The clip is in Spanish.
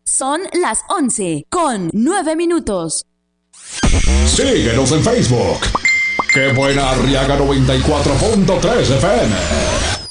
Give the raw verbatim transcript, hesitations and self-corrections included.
Son las once con nueve minutos. Síguenos en Facebook. Qué buena Arriaga noventa y cuatro punto tres F M.